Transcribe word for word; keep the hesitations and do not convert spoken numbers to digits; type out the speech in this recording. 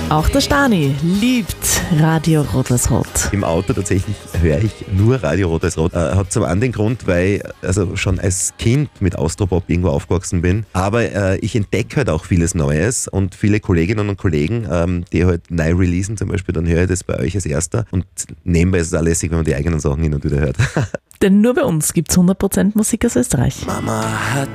Auch der Stani liebt Radio Rot-Weiß-Rot. Im Auto tatsächlich höre ich nur Radio Rot-Weiß-Rot. Äh, hat zum einen den Grund, weil ich also schon als Kind mit Austropop irgendwo aufgewachsen bin. Aber äh, ich entdecke halt auch vieles Neues und viele Kolleginnen und Kollegen, ähm, die halt neu releasen zum Beispiel, dann höre ich das bei euch als erster. Und nebenbei ist es auch lässig, wenn man die eigenen Sachen hin und wieder hört. Denn nur bei uns gibt es hundert Prozent Musik aus Österreich. Mama hat